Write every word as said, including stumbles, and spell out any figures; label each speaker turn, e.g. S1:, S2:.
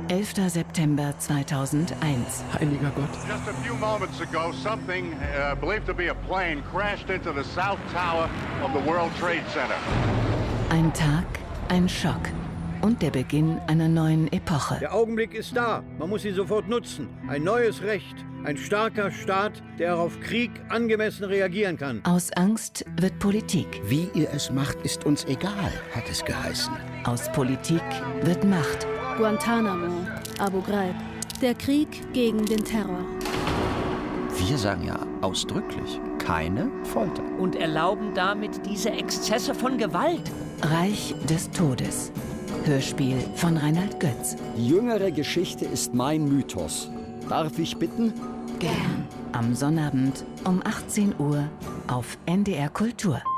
S1: elfter September zweitausendeins.
S2: Heiliger Gott.
S3: Just a few moments ago, something uh, believed to be a plane crashed into the South Tower of the World Trade Center.
S1: Ein Tag, ein Schock und der Beginn einer neuen Epoche.
S4: Der Augenblick ist da. Man muss ihn sofort nutzen. Ein neues Recht. Ein starker Staat, der auf Krieg angemessen reagieren kann.
S1: Aus Angst wird Politik.
S5: Wie ihr es macht, ist uns egal, hat es geheißen.
S1: Aus Politik wird Macht.
S6: Guantanamo, Abu Ghraib. Der Krieg gegen den Terror.
S7: Wir sagen ja ausdrücklich, keine Folter.
S8: Und erlauben damit diese Exzesse von Gewalt.
S1: Reich des Todes. Hörspiel von Reinhard Götz.
S9: Die jüngere Geschichte ist mein Mythos. Darf ich bitten?
S1: Gern. Am Sonnabend um achtzehn Uhr auf N D R Kultur.